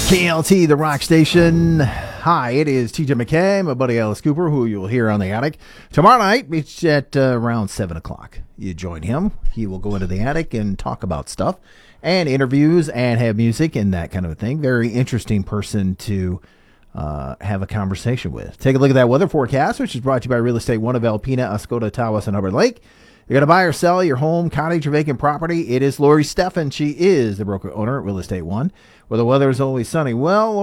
KLT, the rock station. Hi, it is TJ McKay, my buddy Alice Cooper, who you will hear on the attic. Tomorrow night, it's at around 7 o'clock. You join him. He will go into the attic and talk about stuff and interviews and have music and that kind of a thing. Very interesting person to have a conversation with. Take a look at that weather forecast, which is brought to you by Real Estate One of Alpena, Oscoda, Tawas, and Hubbard Lake. You're going to buy or sell your home, cottage, or vacant property. It is Lori Steffen. She is the broker owner at Real Estate One, where the weather is always sunny. Well,